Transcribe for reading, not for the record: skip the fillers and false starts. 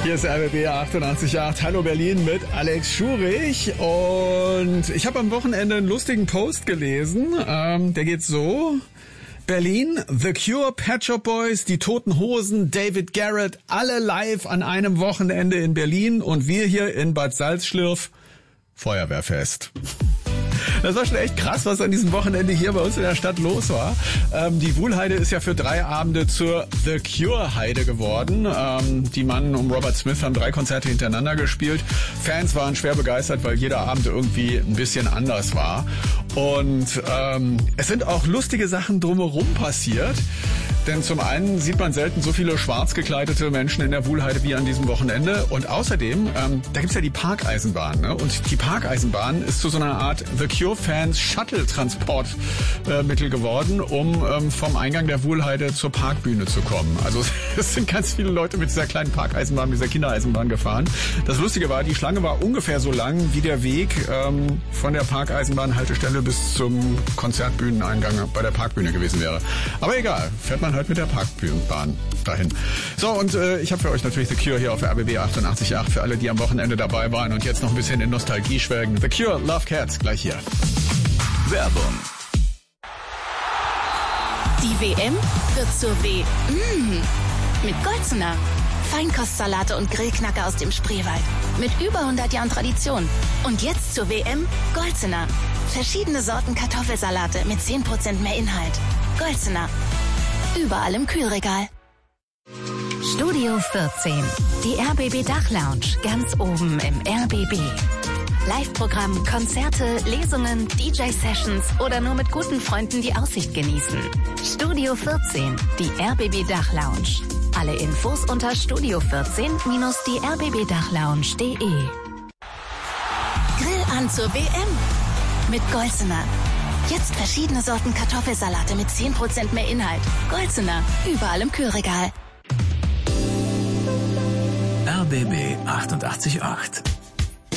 Hier ist RBB 88.8. Hallo Berlin mit Alex Schurich. Und ich habe am Wochenende einen lustigen Post gelesen. Der geht so. Berlin, The Cure, Pet Shop Boys, die Toten Hosen, David Garrett, alle live an einem Wochenende in Berlin. Und wir hier in Bad Salzschlirf, Feuerwehrfest. Das war schon echt krass, was an diesem Wochenende hier bei uns in der Stadt los war. Die Wuhlheide ist ja für 3 Abende zur The Cure Heide geworden. Die Mann um Robert Smith haben 3 Konzerte hintereinander gespielt. Fans waren schwer begeistert, weil jeder Abend irgendwie ein bisschen anders war. Und es sind auch lustige Sachen drumherum passiert. Denn zum einen sieht man selten so viele schwarz gekleidete Menschen in der Wuhlheide wie an diesem Wochenende. Und außerdem, da gibt's ja die Parkeisenbahn. Ne? Und die Parkeisenbahn ist zu so einer Art The Cure-Fans Shuttle-Transportmittel geworden, um vom Eingang der Wuhlheide zur Parkbühne zu kommen. Also es sind ganz viele Leute mit dieser kleinen Parkeisenbahn, mit dieser Kindereisenbahn gefahren. Das Lustige war, die Schlange war ungefähr so lang wie der Weg von der Parkeisenbahnhaltestelle bis zum Konzertbühneneingang bei der Parkbühne gewesen wäre. Aber egal, fährt man halt mit der Parkbahn dahin. So, und ich habe für euch natürlich The Cure hier auf RBB 88.8 für alle, die am Wochenende dabei waren und jetzt noch ein bisschen in Nostalgie schwelgen. The Cure, Love Cats, gleich hier. Werbung. Die WM wird zur mit Golzener. Feinkostsalate und Grillknacker aus dem Spreewald. Mit über 100 Jahren Tradition. Und jetzt zur WM Golzener. Verschiedene Sorten Kartoffelsalate mit 10% mehr Inhalt. Golzener. Überall im Kühlregal. Studio 14. Die RBB Dachlounge. Ganz oben im RBB. Live-Programm, Konzerte, Lesungen, DJ-Sessions oder nur mit guten Freunden die Aussicht genießen. Studio 14. Die RBB Dachlounge. Alle Infos unter studio14-die-rbbdachlounge.de. Grill an zur WM. Mit Golzener. Jetzt verschiedene Sorten Kartoffelsalate mit 10% mehr Inhalt. Golzener. Überall im Kühlregal. RBB 88.8